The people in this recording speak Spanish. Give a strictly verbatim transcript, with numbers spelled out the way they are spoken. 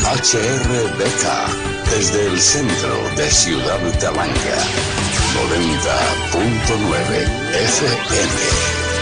H R B K, desde el centro de Ciudad Talancas, noventa punto nueve F M.